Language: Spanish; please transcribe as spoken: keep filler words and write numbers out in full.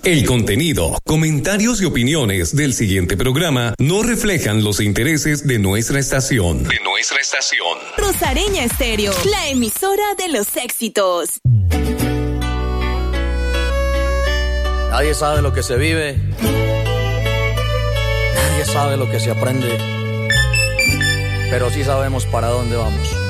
El contenido, comentarios y opiniones del siguiente programa no reflejan los intereses de nuestra estación. De nuestra estación. Rosareña Estéreo, la emisora de los éxitos. Nadie sabe lo que se vive. Nadie sabe lo que se aprende. Pero sí sabemos para dónde vamos.